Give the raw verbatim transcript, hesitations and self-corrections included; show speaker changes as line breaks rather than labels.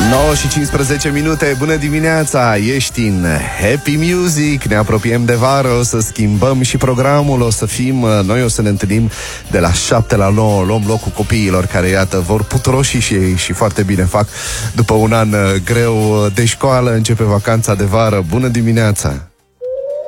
nouă și cincisprezece minute, bună dimineața, ești în Happy Music, ne apropiem de vară, o să schimbăm și programul, o să fim, noi o să ne întâlnim de la șapte la nouă, luăm locul copiilor care, iată, vor putroși și ei și foarte bine fac după un an greu de școală, începe vacanța de vară, bună dimineața!